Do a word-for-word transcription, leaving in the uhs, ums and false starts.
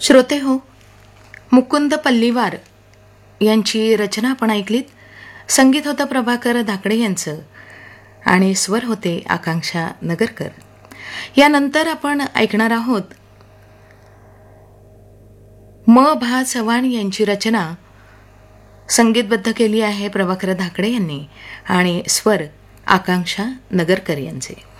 श्रोते हो, मुकुंद पल्लीवार यांची रचना आपण ऐकलीत. संगीत होतं प्रभाकर धाकडे यांचं आणि स्वर होते आकांक्षा नगरकर. यानंतर आपण ऐकणार आहोत म भा चव्हाण यांची रचना संगीतबद्ध केली आहे प्रभाकर धाकडे यांनी आणि स्वर आकांक्षा नगरकर यांचे.